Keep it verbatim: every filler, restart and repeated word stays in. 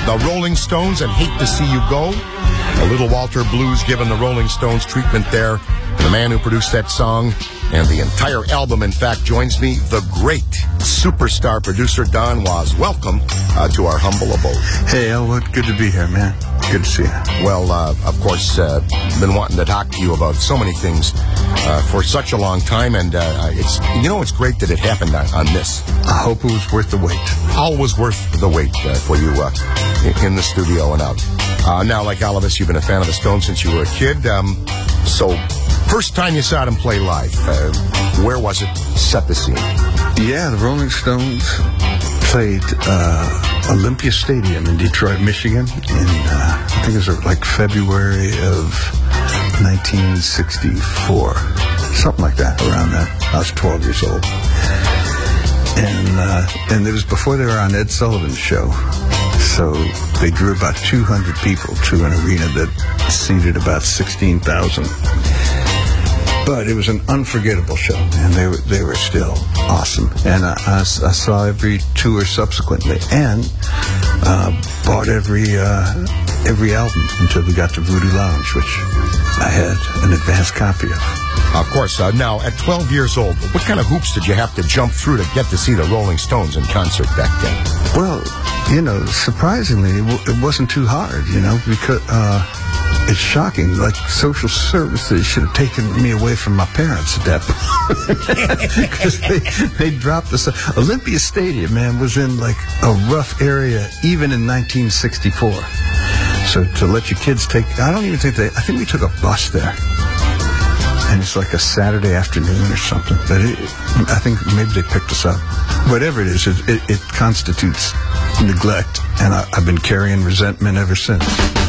the Rolling Stones and Hate to See You Go. A little Walter Blues given the Rolling Stones treatment there. The man who produced that song and the entire album, in fact, joins me, the great superstar producer Don Was. Welcome uh, to our humble abode. Hey, Elwood, good to be here, man. Good to see you. Well, uh, of course, uh, been wanting to talk to you about so many things uh, for such a long time, and uh, it's you know it's great that it happened on, on this. I hope it was worth the wait. Always worth the wait uh, for you uh, in the studio and out. Uh, now, like all of us, you've been a fan of the Stones since you were a kid. Um, so, first time you saw them play live, uh, where was it? Set the scene. Yeah, the Rolling Stones played uh, Olympia Stadium in Detroit, Michigan, in uh, I think it was like February of nineteen sixty-four, something like that. Around that, I was twelve years old, and uh, and it was before they were on Ed Sullivan's show. So they drew about two hundred people to an arena that seated about sixteen thousand. But it was an unforgettable show, and they were they were still awesome. And I, I, I saw every tour subsequently, and uh, bought every uh, every album until we got to Voodoo Lounge, which I had an advanced copy of. Of course. Uh, now, at twelve years old, what kind of hoops did you have to jump through to get to see the Rolling Stones in concert back then? Well, you know, surprisingly, it, w- it wasn't too hard, you know, because uh, it's shocking. Like, social services should have taken me away from my parents at that point. Because they, they dropped us. Olympia Stadium, man, was in, like, a rough area, even in nineteen sixty-four. So to let your kids take, I don't even think they, I think we took a bus there. And it's like a Saturday afternoon or something. But it, I think maybe they picked us up. Whatever it is, it, it, it constitutes neglect. And I, I've been carrying resentment ever since.